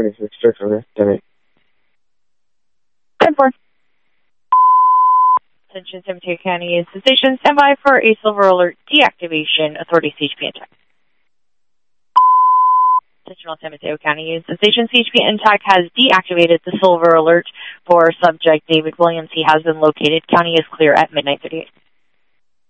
76 okay? 10-8. 10-4. Attention San Mateo County is the station. Stand by for a silver alert deactivation. Authority CHP in TAC. Attention San Mateo County is the station. CHP in TAC has deactivated the silver alert for subject David Williams. He has been located. County is clear at midnight 38.